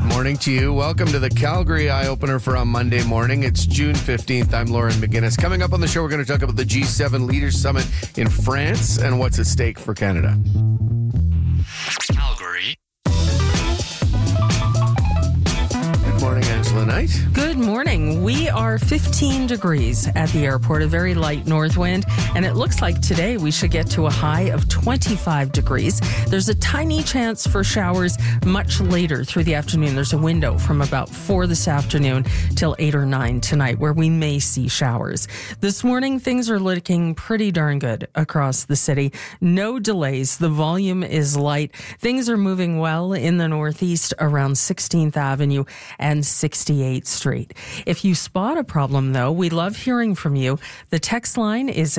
Morning to you. Welcome to the Calgary Eye Opener for a Monday morning. It's June 15th. I'm Lauren McGinnis. Coming up on the show, we're going to talk about the G7 Leaders Summit in France and what's at stake for Canada. Calgary. Good morning, Angela Knight. Good morning. We are 15 degrees at the airport, a very light north wind, and it looks like today we should get to a high of 25 degrees. There's a tiny chance for showers much later through the afternoon. There's a window from about 4 this afternoon till 8 or 9 tonight where we may see showers. This morning, things are looking pretty darn good across the city. No delays. The volume is light. Things are moving well in the northeast around 16th Avenue and 68th Street. If you spot a problem, though, we love hearing from you. The text line is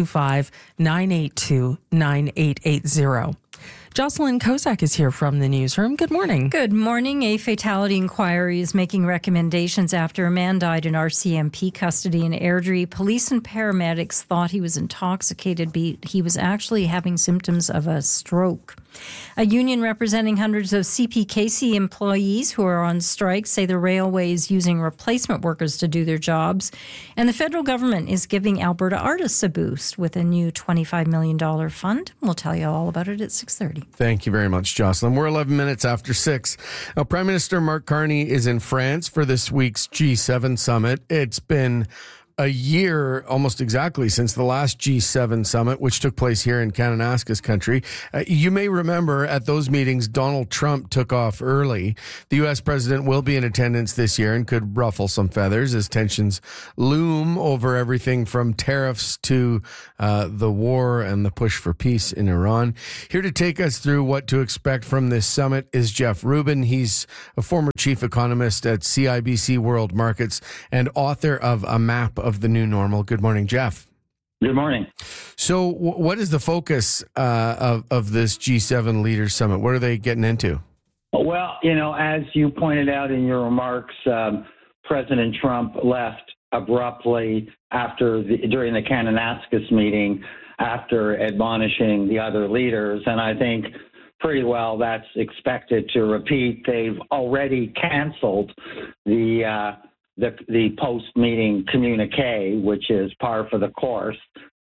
825-982-9880. Jocelyn Kozak is here from the newsroom. Good morning. Good morning. A fatality inquiry is making recommendations after a man died in RCMP custody in Airdrie. Police and paramedics thought he was intoxicated, but he was actually having symptoms of a stroke. A union representing hundreds of CPKC employees who are on strike say the railway is using replacement workers to do their jobs. And the federal government is giving Alberta artists a boost with a new $25 million fund. We'll tell you all about it at 6:30. Thank you very much, Jocelyn. We're 11 minutes after 6. Now, Prime Minister Mark Carney is in France for this week's G7 summit. It's been a year, almost exactly, since the last G7 summit, which took place here in Kananaskis country. You may remember at those meetings, Donald Trump took off early. The U.S. president will be in attendance this year and could ruffle some feathers as tensions loom over everything from tariffs to the war and the push for peace in Iran. Here to take us through what to expect from this summit is Jeff Rubin. He's a former chief economist at CIBC World Markets and author of A Map of the New Normal. Good morning, Jeff. Good morning. So what is the focus of this G7 Leaders Summit? What are they getting into? Well, as you pointed out in your remarks, President Trump left abruptly during the Kananaskis meeting after admonishing the other leaders. And I think pretty well that's expected to repeat. They've already canceled the post-meeting communique, which is par for the course,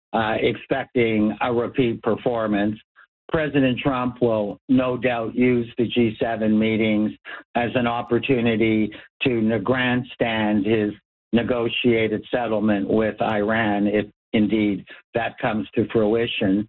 expecting a repeat performance. President Trump will no doubt use the G7 meetings as an opportunity to grandstand his negotiated settlement with Iran, if indeed that comes to fruition.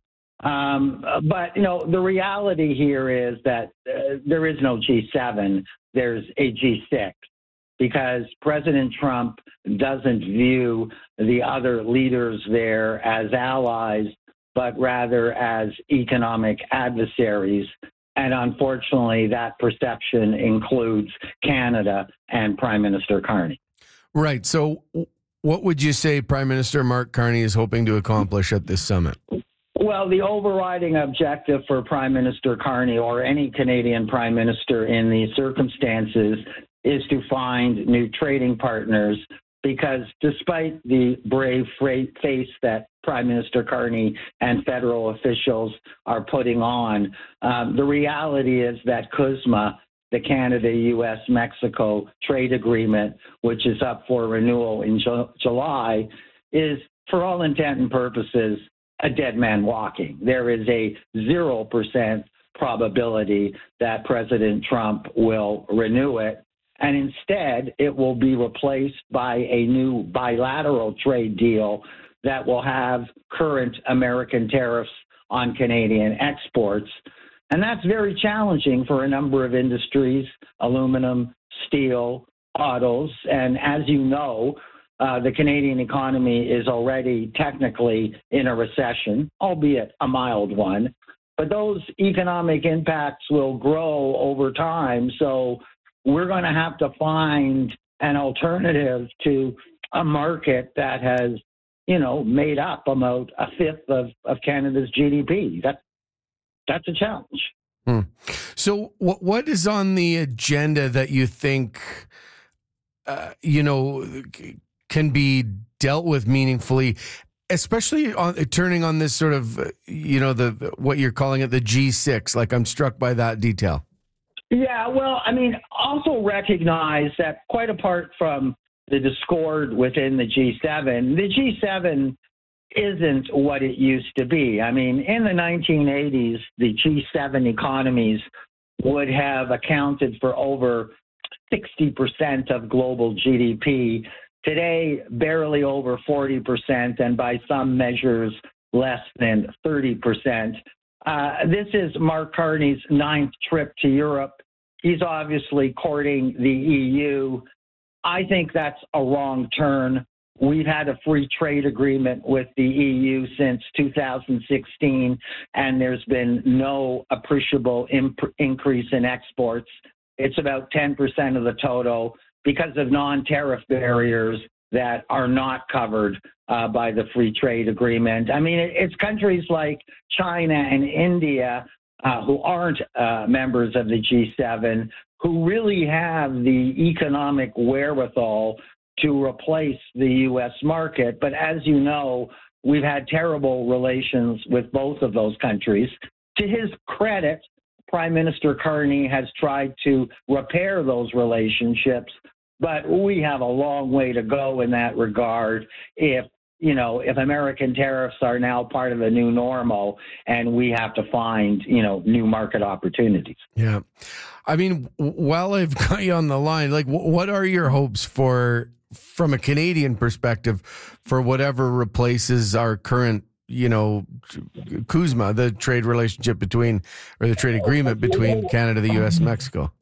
But the reality here is that there is no G7, there's a G6. Because President Trump doesn't view the other leaders there as allies, but rather as economic adversaries. And unfortunately, that perception includes Canada and Prime Minister Carney. Right. So what would you say Prime Minister Mark Carney is hoping to accomplish at this summit? Well, the overriding objective for Prime Minister Carney or any Canadian Prime Minister in these circumstances is to find new trading partners, because despite the brave face that Prime Minister Carney and federal officials are putting on, the reality is that CUSMA, the Canada-U.S.-Mexico trade agreement, which is up for renewal in July, is, for all intent and purposes, a dead man walking. There is a 0% probability that President Trump will renew it. And instead, it will be replaced by a new bilateral trade deal that will have current American tariffs on Canadian exports. And that's very challenging for a number of industries: aluminum, steel, autos. And as you know, the Canadian economy is already technically in a recession, albeit a mild one. But those economic impacts will grow over time. So we're going to have to find an alternative to a market that has, made up about a fifth of Canada's GDP. That's a challenge. So what is on the agenda that you think, can be dealt with meaningfully, especially on turning on this sort of, what you're calling it, the G6? Like, I'm struck by that detail. Yeah, well, I mean, also recognize that quite apart from the discord within the G7 isn't what it used to be. I mean, in the 1980s, the G7 economies would have accounted for over 60% of global GDP. Today, barely over 40%, and by some measures, less than 30%. This is Mark Carney's 9th trip to Europe. He's obviously courting the EU. I think that's a wrong turn. We've had a free trade agreement with the EU since 2016, and there's been no appreciable increase in exports. It's about 10% of the total because of non-tariff barriers that are not covered by the free trade agreement. I mean, it's countries like China and India who aren't members of the G7 who really have the economic wherewithal to replace the U.S. market. But as you know, we've had terrible relations with both of those countries. To his credit, Prime Minister Carney has tried to repair those relationships, but we have a long way to go in that regard if American tariffs are now part of the new normal and we have to find, new market opportunities. Yeah. I mean, while I've got you on the line, like, what are your hopes from a Canadian perspective, for whatever replaces our current, CUSMA, the trade relationship the trade agreement between Canada, the U.S., and Mexico?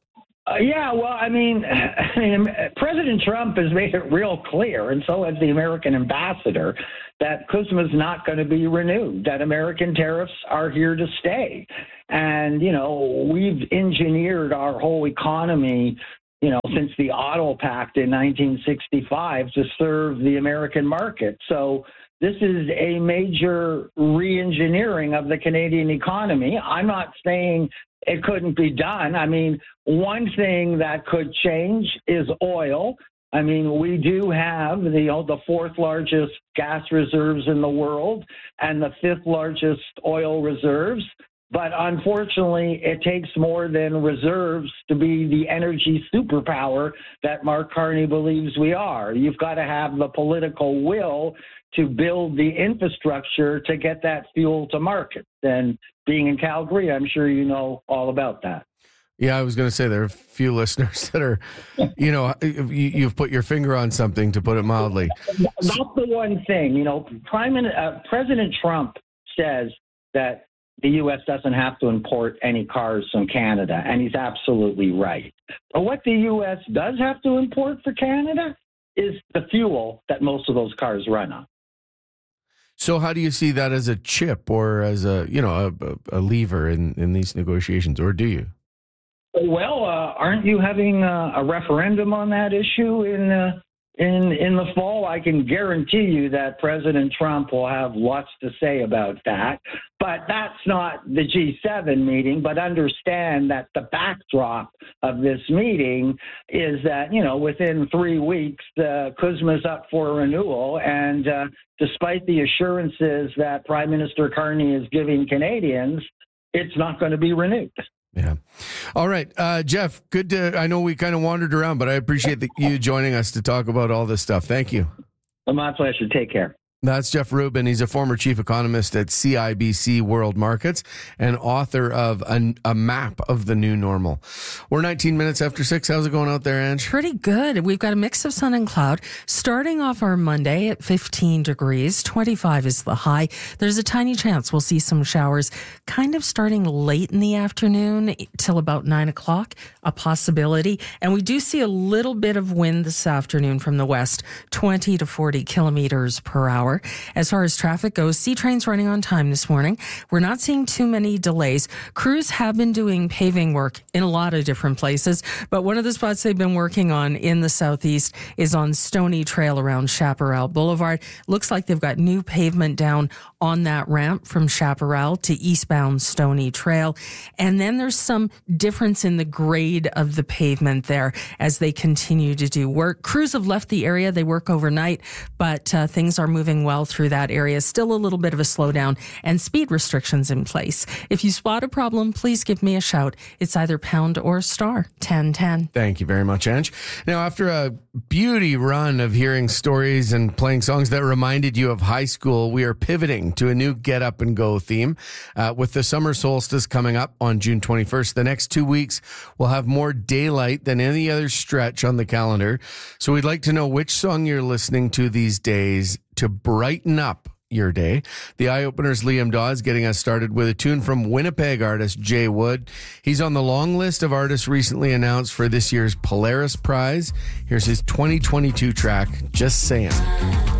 President Trump has made it real clear, and so has the American ambassador, that CUSMA is not going to be renewed, that American tariffs are here to stay. And, we've engineered our whole economy, since the Otto Pact in 1965 to serve the American market. So this is a major re-engineering of the Canadian economy. I'm not saying it couldn't be done. I mean, one thing that could change is oil. I mean, we do have the fourth largest gas reserves in the world and the fifth largest oil reserves. But unfortunately, it takes more than reserves to be the energy superpower that Mark Carney believes we are. You've got to have the political will to build the infrastructure to get that fuel to market. And being in Calgary, I'm sure you know all about that. Yeah, I was going to say there are a few listeners that are, you've put your finger on something, to put it mildly. That's the one thing. President Trump says that the U.S. doesn't have to import any cars from Canada, and he's absolutely right. But what the U.S. does have to import for Canada is the fuel that most of those cars run on. So how do you see that as a chip or as a lever in these negotiations, or do you? Well, aren't you having a referendum on that issue in the fall? I can guarantee you that President Trump will have lots to say about that. But that's not the G7 meeting. But understand that the backdrop of this meeting is that, within 3 weeks, the CUSMA's up for renewal. And despite the assurances that Prime Minister Carney is giving Canadians, it's not going to be renewed. Yeah. All right. Jeff, I know we kind of wandered around, but I appreciate you joining us to talk about all this stuff. Thank you. My pleasure. Take care. That's Jeff Rubin. He's a former chief economist at CIBC World Markets and author of a map of the new normal. We're 19 minutes after 6. How's it going out there, Ange? Pretty good. We've got a mix of sun and cloud. Starting off our Monday at 15 degrees, 25 is the high. There's a tiny chance we'll see some showers kind of starting late in the afternoon till about 9 o'clock, a possibility. And we do see a little bit of wind this afternoon from the west, 20 to 40 kilometers per hour. As far as traffic goes, C-Train's running on time this morning. We're not seeing too many delays. Crews have been doing paving work in a lot of different places, but one of the spots they've been working on in the southeast is on Stony Trail around Chaparral Boulevard. Looks like they've got new pavement down on that ramp from Chaparral to eastbound Stony Trail. And then there's some difference in the grade of the pavement there as they continue to do work. Crews have left the area. They work overnight, but things are moving moving well through that area. Still a little bit of a slowdown and speed restrictions in place. If you spot a problem, please give me a shout. It's either pound or star 1010. Thank you very much, Ange. Now, after a beauty run of hearing stories and playing songs that reminded you of high school, we are pivoting to a new Get Up and Go theme. With the summer solstice coming up on June 21st, the next 2 weeks will have more daylight than any other stretch on the calendar. So we'd like to know which song you're listening to these days to brighten up your day. The Eye Opener's Liam Dawes getting us started with a tune from Winnipeg artist Jay Wood. He's on the long list of artists recently announced for this year's Polaris Prize. Here's his 2022 track, Just Saying.